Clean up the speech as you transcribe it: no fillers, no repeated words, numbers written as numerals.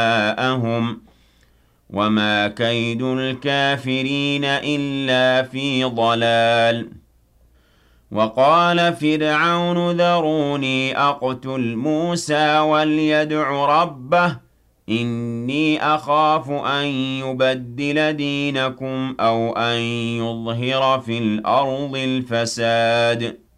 أَهُمْ وَمَا كَيْدُ الْكَافِرِينَ إِلَّا فِي ضَلَالٍ وَقَالَ فِرْعَوْنُ ذَرُونِي أَقْتُلْ مُوسَىٰ وَلْيَدْعُ رَبَّهُ إِنِّي أَخَافُ أَن يُبَدِّلَ دِينَكُمْ أَوْ أَن يُظْهِرَ فِي الْأَرْضِ الْفَسَادَ